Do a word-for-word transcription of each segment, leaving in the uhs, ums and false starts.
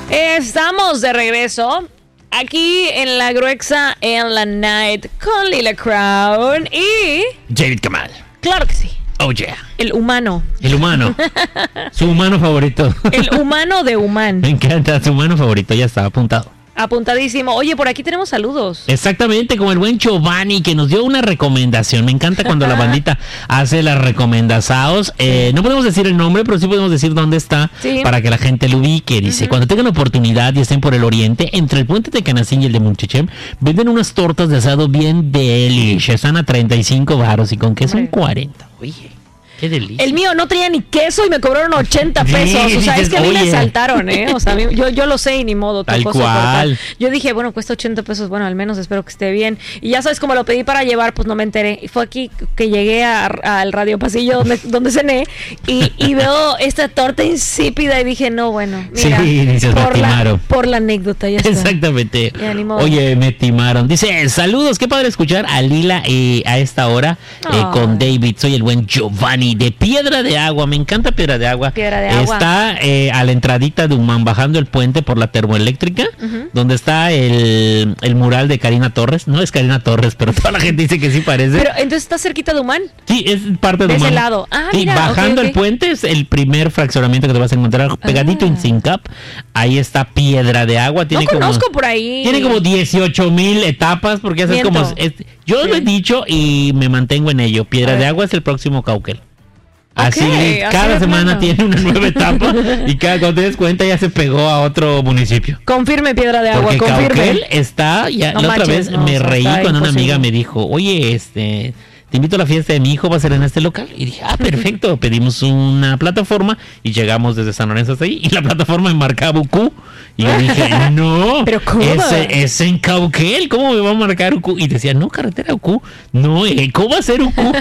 Estamos de regreso aquí en la Gruexa en la Night con Lila Crown y Jared Kamal. Claro que sí. Oh yeah. El humano. El humano. Su humano favorito. El humano de Human. Me encanta, su humano favorito, ya está apuntado. Apuntadísimo. Oye, por aquí tenemos saludos. Exactamente, como el buen Giovanni, que nos dio una recomendación. Me encanta cuando la bandita hace las recomendaciones. Eh, no podemos decir el nombre, pero sí podemos decir dónde está, sí, para que la gente lo ubique. Dice, uh-huh, cuando tengan oportunidad y estén por el oriente, entre el puente de Canacín y el de Munchichem, venden unas tortas de asado bien delish. Están a treinta y cinco varos y con queso en cuarenta. Oye, qué delicia. El mío no tenía ni queso y me cobraron ochenta pesos. Sí, o sea, dices, es que a mí oye, me saltaron, ¿eh? O sea, a mí, yo, yo lo sé y ni modo. Tal cual. Yo dije, bueno, cuesta ochenta pesos. Bueno, al menos espero que esté bien. Y ya sabes, como lo pedí para llevar, pues no me enteré. Y fue aquí que llegué al Radio Pasillo donde, donde cené y, y veo esta torta insípida y dije, no, bueno, mira. Sí, dices, por, me la, timaron. por la anécdota, ya está. Exactamente. Ya, ni modo. Oye, me timaron. Dice, saludos, qué padre escuchar a Lila eh, a esta hora eh, oh. con David. Soy el buen Giovanni de Piedra de Agua. Me encanta Piedra de Agua. Piedra de Agua. Está eh, a la entradita de Humán, bajando el puente por la termoeléctrica, uh-huh, donde está el, el mural de Karina Torres. No es Karina Torres, pero toda la gente dice que sí parece. Pero entonces está cerquita de Humán. Sí, es parte de, de Humán. ese lado. Ah, sí, mira, bajando okay, okay. el puente es el primer fraccionamiento que te vas a encontrar pegadito, ah, en Sincap. Ahí está Piedra de Agua. Tiene no conozco como, por ahí. Tiene como dieciocho mil etapas, porque es como... Es, yo sí. lo he dicho y me mantengo en ello. Piedra de Agua es el próximo Cauquel. Así, okay, cada así semana plano. Tiene una nueva etapa y cada cuando te des cuenta ya se pegó a otro municipio. Confirme, Piedra de Agua, porque confirme. Cauquel está, ya no la manches, otra vez no, me o sea, reí cuando imposible. Una amiga me dijo, oye, este... te invito a la fiesta de mi hijo, va a ser en este local. Y dije, ah, perfecto. Pedimos una plataforma y llegamos desde San Lorenzo hasta ahí. Y la plataforma me marcaba U Q. Y yo dije, no, ¿pero cómo? Es, es en Cauquel, ¿cómo me va a marcar U Q? Y decía, no, carretera U Q. No, eh, ¿cómo va a ser U Q?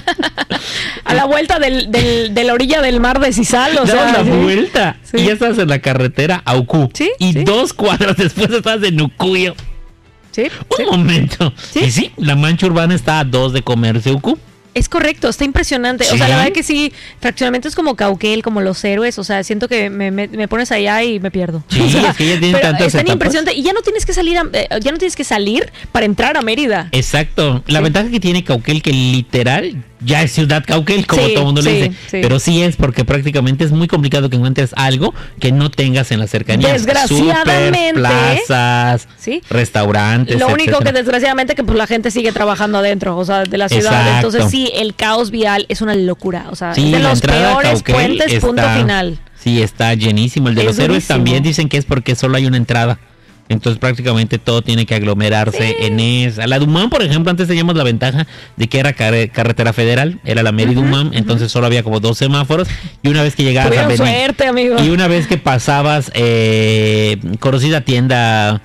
A la vuelta del, del, de la orilla del mar de Cisal, o sea. la ¿sí? vuelta. Sí. Y ya estás en la carretera a U Q. ¿Sí? Y ¿sí? dos cuadras después estás en U Q. Yo, ¿sí? Un ¿sí? momento. ¿Sí? Y sí, la mancha urbana está a dos de comercio U Q. Es correcto, está impresionante. ¿Sí? O sea, la verdad que sí, fraccionamientos como Cauquel, como Los Héroes, o sea, siento que me, me, me pones allá y me pierdo. Sí, o sea, es que ya tienen tantas es tan etapas. Impresionante. Y ya no tienes que salir a, eh, ya no tienes que salir para entrar a Mérida. Exacto. La sí. ventaja que tiene Cauquel, que literal ya es ciudad Cauquel, como sí, todo el mundo sí, le dice. Sí. Pero sí es porque prácticamente es muy complicado que encuentres algo que no tengas en la cercanía. Desgraciadamente. Super, plazas, ¿sí? restaurantes. Lo único etcétera. que desgraciadamente que pues la gente sigue trabajando adentro, o sea, de la ciudad. Exacto. Entonces sí, el caos vial es una locura. O sea, sí, es de los peores Cauquel puentes, está, punto final. Sí, está llenísimo. El de es los héroes durísimo. También dicen que es porque solo hay una entrada. Entonces prácticamente todo tiene que aglomerarse sí. en esa. La Dumán, por ejemplo, antes teníamos la ventaja de que era car- carretera federal, era la Mérida uh-huh, Dumán, uh-huh. entonces solo había como dos semáforos y una vez que llegabas Tuvieron a venir, suerte, amigo. Y una vez que pasabas eh, conocida tienda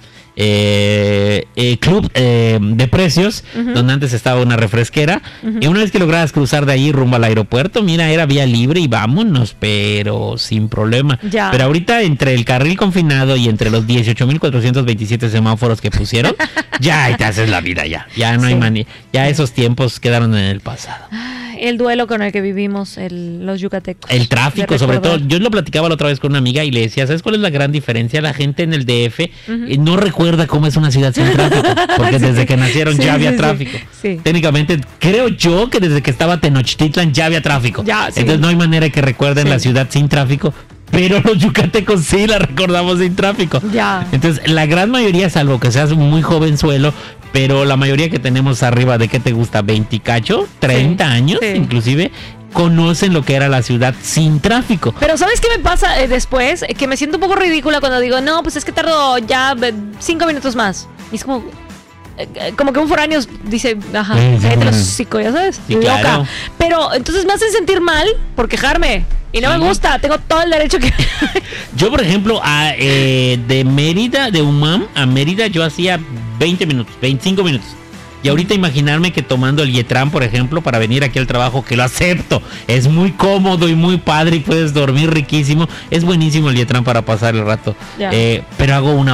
eh, eh, club eh, de precios, uh-huh. donde antes estaba una refresquera, uh-huh. y una vez que lograbas cruzar de ahí rumbo al aeropuerto, mira, era vía libre y vámonos, pero sin problema. Ya. Pero ahorita entre el carril confinado y entre los dieciocho mil cuatrocientos veintisiete semáforos que pusieron, ya te haces la vida ya, ya no sí. hay manía, ya esos tiempos quedaron en el pasado. El duelo con el que vivimos el, los yucatecos. El tráfico, sobre todo. Yo lo platicaba la otra vez con una amiga y le decía, ¿sabes cuál es la gran diferencia? La gente en el D F uh-huh. eh, no recuerda cómo es una ciudad sin tráfico, porque sí. desde que nacieron sí, ya había sí, tráfico. Sí. Técnicamente, creo yo que desde que estaba Tenochtitlan ya había tráfico. Ya, sí. Entonces no hay manera que recuerden sí. la ciudad sin tráfico. Pero los yucatecos sí la recordamos sin tráfico. Ya. Entonces, la gran mayoría, salvo que seas muy jovenzuelo, pero la mayoría que tenemos arriba de, ¿qué te gusta? veinte cacho, treinta sí, años, sí. inclusive, conocen lo que era la ciudad sin tráfico. Pero ¿sabes qué me pasa eh, después? Eh, que me siento un poco ridícula cuando digo, no, pues es que tardo ya eh, cinco minutos más. Y es como... como que un foráneo dice, ajá, cállate los hocico, ya sabes, sí, loca. Claro. Pero entonces me hacen sentir mal por quejarme. Y no sí. me gusta, tengo todo el derecho que... Yo, por ejemplo, a, eh, de Mérida, de Humam a Mérida, yo hacía veinte minutos, veinticinco minutos. Y ahorita imaginarme que tomando el Yetran, por ejemplo, para venir aquí al trabajo, que lo acepto, es muy cómodo y muy padre y puedes dormir riquísimo. Es buenísimo el Yetran para pasar el rato. Eh, pero hago una hora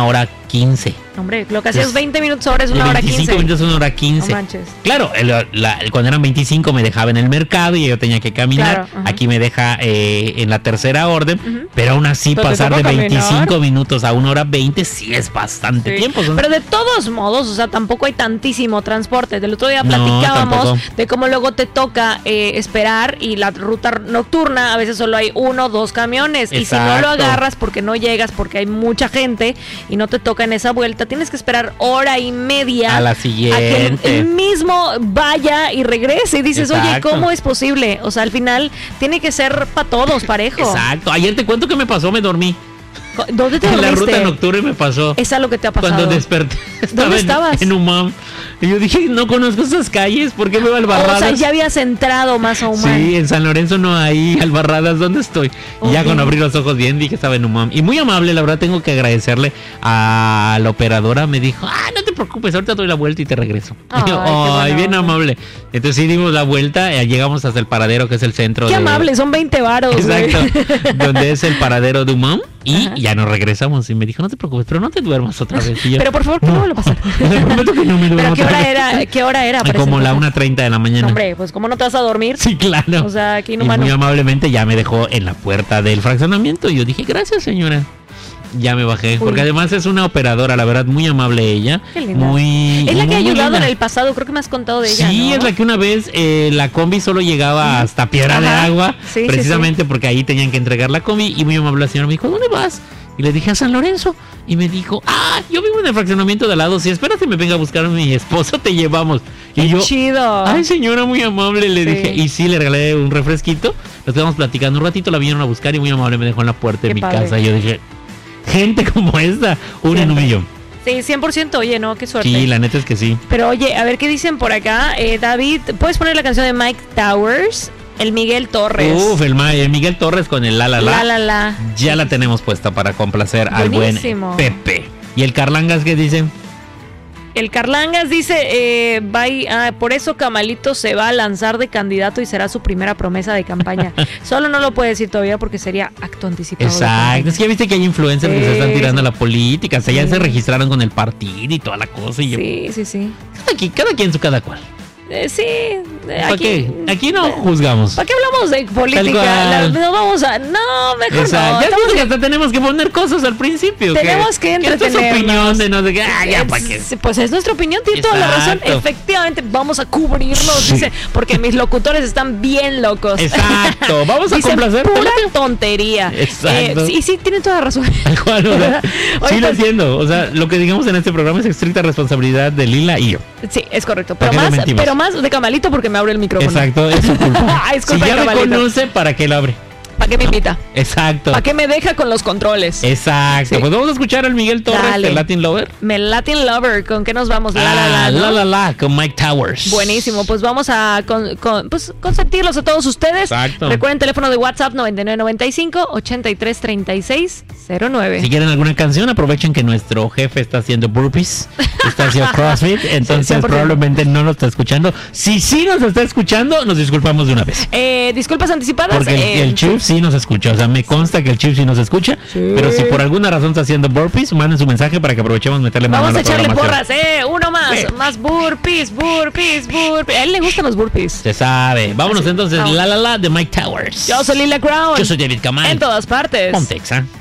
quince. Hombre, lo que hacías veinte minutos ahora es una hora quince. veinticinco minutos es una hora quince. No manches. Claro, el, la, cuando eran veinticinco me dejaba en el mercado y yo tenía que caminar. Claro, aquí me deja eh, en la tercera orden, uh-huh. pero aún así pero pasar de veinticinco caminar. Minutos a una hora veinte sí es bastante sí. tiempo. ¿No? Pero de todos modos, o sea, tampoco hay tantísimo transporte. Del otro día platicábamos no, de cómo luego te toca eh, esperar y la ruta nocturna a veces solo hay uno o dos camiones. Exacto. Y si no lo agarras porque no llegas, porque hay mucha gente y no te toca en esa vuelta, tienes que esperar hora y media a la siguiente. A que el, el mismo vaya y regrese y dices, exacto. oye, ¿cómo es posible? O sea, al final tiene que ser para todos parejo. Exacto. Ayer te cuento que me pasó, me dormí. ¿Dónde te dormiste? En la ruta nocturna me pasó. ¿Es algo que te ha pasado? Cuando desperté. Estaba ¿Dónde en, estabas? En Umam. Y yo dije, no conozco esas calles, ¿por qué me va a Albarradas? O sea, ya habías entrado más a Umam. Sí, en San Lorenzo no hay Albarradas, ¿dónde estoy? Okay. Y ya cuando abrí los ojos bien dije que estaba en Umam. Y muy amable, la verdad tengo que agradecerle a la operadora, me dijo, ah, no te preocupes, ahorita doy la vuelta y te regreso. Ay, y yo, ay, bien amable. Entonces sí dimos la vuelta, eh, llegamos hasta el paradero que es el centro. Qué de... amable, son veinte varos. Exacto, donde es el paradero de Umam. Y ajá. ya nos regresamos y me dijo, no te preocupes, pero no te duermas otra vez. Y yo, pero por favor, que no, no vuelva a pasar. Te prometo que no me duermo. ¿Pero qué hora era? ¿Qué hora era? Como la una treinta de la mañana. Hombre, pues ¿cómo no te vas a dormir? Sí, claro. O sea, aquí no. Y muy amablemente ya me dejó en la puerta del fraccionamiento y yo dije, gracias señora. Ya me bajé, Uy. porque además es una operadora, la verdad, muy amable ella. Qué linda. Muy, es la que ha ayudado linda. En el pasado, creo que me has contado de ella. Sí, ¿no? es la que una vez eh, la combi solo llegaba uh-huh. hasta Piedra Ajá. de Agua, sí, precisamente sí, sí. porque ahí tenían que entregar la combi y muy amable la señora me dijo, ¿dónde vas? Y le dije a San Lorenzo y me dijo, ah, yo vivo en el fraccionamiento de al lado, si espérate me venga a buscar a mi esposo, te llevamos. Y Qué yo, chido. Ay, señora, muy amable, le sí. dije, y sí, le regalé un refresquito, nos quedamos platicando un ratito, la vinieron a buscar y muy amable me dejó en la puerta Qué de mi padre. casa y yo dije, gente como esta, una en un millón. Sí, cien por ciento, oye, no, qué suerte. Sí, la neta es que sí. Pero oye, a ver qué dicen por acá, eh, David, ¿puedes poner la canción de Mike Towers? El Miguel Torres. Uf, el, el Miguel Torres con el la la la. La la la. Ya la tenemos puesta para complacer Buenísimo. al buen Pepe. ¿Y el Carlangas qué dice? El Carlangas dice, eh, bye, ah, por eso Camalito se va a lanzar de candidato y será su primera promesa de campaña. Solo no lo puede decir todavía porque sería acto anticipado. Exacto, es que ya viste que hay influencers sí. que se están tirando a la política, o sea, sí. ya se registraron con el partido y toda la cosa. Y sí, yo, sí, sí. Cada quien, cada quien su cada cual. Eh, sí, ¿Para aquí, qué? Aquí no juzgamos. ¿Para qué hablamos de política? La, no vamos a... No, mejor Exacto. no. Ya que hasta tenemos que poner cosas al principio. Tenemos que, que entretenernos. Es tu opinión de no sé qué. Ah, ya, ¿para qué? Pues es nuestra opinión, tiene Exacto. toda la razón. Efectivamente, vamos a cubrirnos, sí. dice, porque mis locutores están bien locos. Exacto, vamos a Dicen complacer. Pura tontería. Exacto. Eh, sí, sí, tienen toda la razón. ¿Cuál, o sea, Oye, sí, lo pues, entiendo. O sea, lo que digamos en este programa es estricta responsabilidad de Lila y yo. Sí, es correcto. Pero más, pero más de Camalito porque me abre el micrófono. Exacto, es su culpa. es culpa si ya de me conoce, ¿para qué lo abre? ¿Para qué me invita? Exacto. ¿Para qué me deja con los controles? Exacto. Sí. Pues vamos a escuchar al Miguel Torres, Dale. el Latin Lover. El Latin Lover, ¿con qué nos vamos? La, ah, la, la, ¿no? la, la, la, con Mike Towers. Buenísimo, pues vamos a con, con, pues, consentirlos a todos ustedes. Exacto. Recuerden teléfono de WhatsApp noventa y nueve noventa y cinco, ochenta y tres treinta y seis cero nueve. Si quieren alguna canción, aprovechen que nuestro jefe está haciendo burpees, está haciendo CrossFit, entonces sí, probablemente no nos está escuchando. Si sí nos está escuchando, nos disculpamos de una vez. Eh, disculpas anticipadas. Porque el, eh, el Chief sí nos escucha, o sea, me consta que el Chief sí nos escucha, sí. pero si por alguna razón está haciendo burpees, manden su mensaje para que aprovechemos meterle mano a la programación. Vamos a echarle porras, eh, uno más, sí. más burpees, burpees, burpees. A él le gustan los burpees. Se sabe. Vámonos Así. entonces, no. la la la de Mike Towers. Yo soy Lila Crown. Yo soy David Kamal. En todas partes. Pontexa.